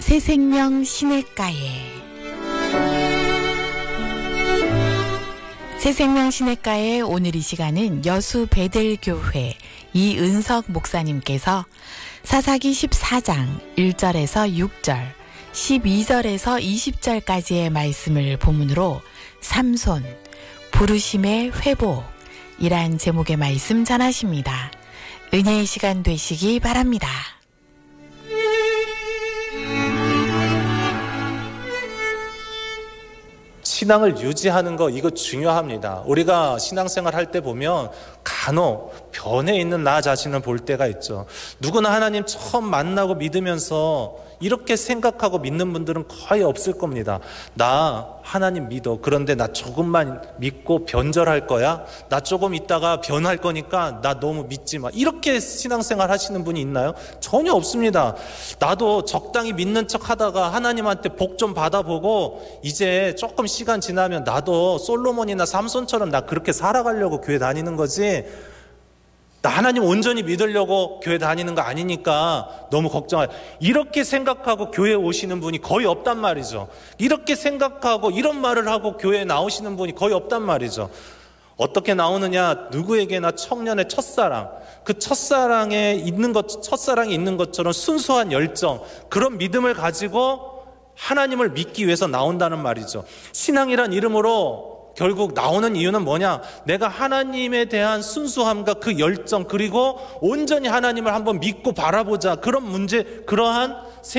새생명 시냇가에 새생명 시냇가에 오늘 이 시간은 여수 베델교회 이은석 목사님께서 사사기 14장 1절에서 6절 12절에서 20절까지의 말씀을 본문으로 삼손 부르심의 회복이란 제목의 말씀 전하십니다. 은혜의 시간 되시기 바랍니다. 신앙을 유지하는 거 이거 중요합니다. 우리가 신앙생활 할 때 보면 간혹 변해 있는 나 자신을 볼 때가 있죠. 누구나 하나님 처음 만나고 믿으면서 이렇게 생각하고 믿는 분들은 거의 없을 겁니다. 나 하나님 믿어. 그런데 나 조금만 믿고 변절할 거야. 나 조금 있다가 변할 거니까 나 너무 믿지 마. 이렇게 신앙생활 하시는 분이 있나요? 전혀 없습니다. 나도 적당히 믿는 척 하다가 하나님한테 복 좀 받아보고 이제 조금 시간 지나면 나도 솔로몬이나 삼손처럼 나 그렇게 살아가려고 교회 다니는 거지, 나 하나님 온전히 믿으려고 교회 다니는 거 아니니까 너무 걱정해요. 이렇게 생각하고 교회에 오시는 분이 거의 없단 말이죠. 이렇게 생각하고 이런 말을 하고 교회에 나오시는 분이 거의 없단 말이죠. 어떻게 나오느냐? 누구에게나 청년의 첫사랑, 그 첫사랑이 있는 것처럼 순수한 열정, 그런 믿음을 가지고 하나님을 믿기 위해서 나온다는 말이죠. 신앙이란 이름으로 결국 나오는 이유는 뭐냐? 내가 하나님에 대한 순수함과 그 열정, 그리고 온전히 하나님을 한번 믿고 바라보자, 그런 문제, 그러한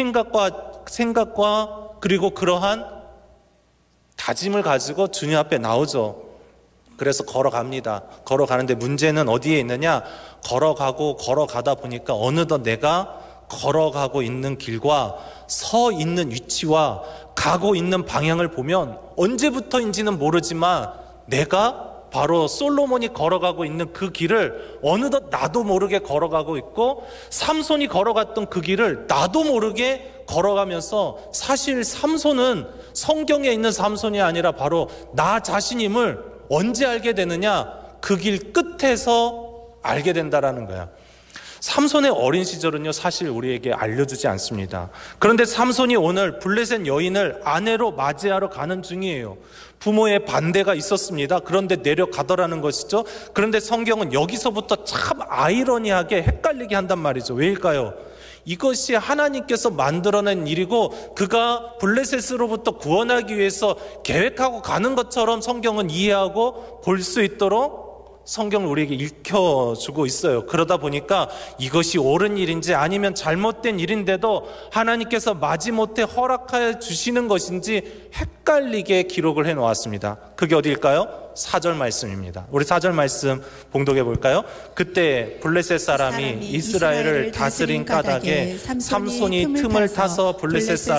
생각과 그리고 그러한 다짐을 가지고 주님 앞에 나오죠. 그래서 걸어갑니다. 걸어가는데 문제는 어디에 있느냐? 걸어가다 보니까 어느덧 내가 걸어가고 있는 길과 서 있는 위치와 가고 있는 방향을 보면 언제부터인지는 모르지만 내가 바로 솔로몬이 걸어가고 있는 그 길을 어느덧 나도 모르게 걸어가고 있고, 삼손이 걸어갔던 그 길을 나도 모르게 걸어가면서 사실 삼손은 성경에 있는 삼손이 아니라 바로 나 자신임을 언제 알게 되느냐? 그 길 끝에서 알게 된다라는 거야. 삼손의 어린 시절은요, 사실 우리에게 알려주지 않습니다. 그런데 삼손이 오늘 블레셋 여인을 아내로 맞이하러 가는 중이에요. 부모의 반대가 있었습니다. 그런데 내려가더라는 것이죠. 그런데 성경은 여기서부터 참 아이러니하게 헷갈리게 한단 말이죠. 왜일까요? 이것이 하나님께서 만들어낸 일이고 그가 블레셋으로부터 구원하기 위해서 계획하고 가는 것처럼 성경은 이해하고 볼 수 있도록 성경을 우리에게 읽혀주고 있어요. 그러다 보니까 이것이 옳은 일인지 아니면 잘못된 일인데도 하나님께서 마지못해 허락해 주시는 것인지 헷갈리게 기록을 해놓았습니다. 그게 어디일까요? 4절 말씀입니다. 우리 4절 말씀 봉독해 볼까요? 그때 블레셋 사람이 이스라엘을 다스린 까닭에 삼손이 틈을 타서 블레셋